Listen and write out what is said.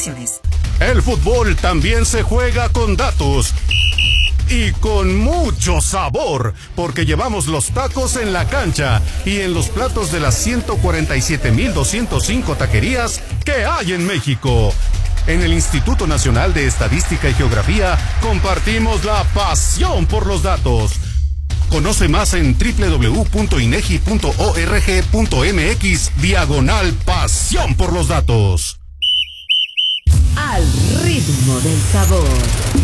restricciones. El fútbol también se juega con datos. Y con mucho sabor, porque llevamos los tacos en la cancha y en los platos de las 147,205 taquerías que hay en México. En el Instituto Nacional de Estadística y Geografía compartimos la pasión por los datos. Conoce más en www.inegi.org.mx/pasión por los datos. Al ritmo del sabor.